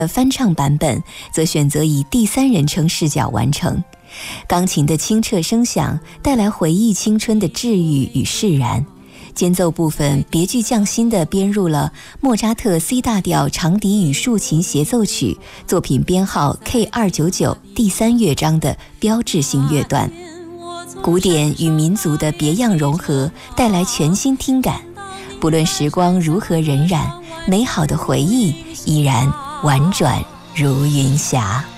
翻唱版本则选择以第三人称视角完成。钢琴的清澈声响带来回忆青春的治愈与释然，间奏部分别具匠心地编入了莫扎特 C 大调长笛与竖琴协奏曲作品编号 K299 第3乐章的标志性乐段，古典与民族的别样融合带来全新听感，不论时光如何荏苒，美好的回忆依然婉转如云霞。